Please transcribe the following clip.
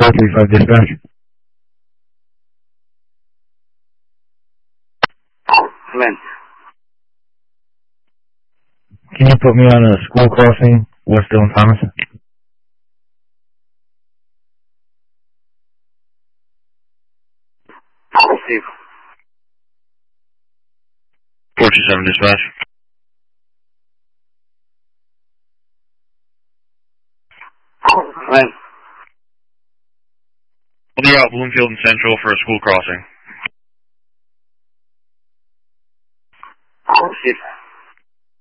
435 dispatch. Lynn. Can you put me on a school crossing, Westdale and Thomas? Steve. 427 dispatch. Lynn. Holding out Bloomfield and Central for a school crossing. Steve.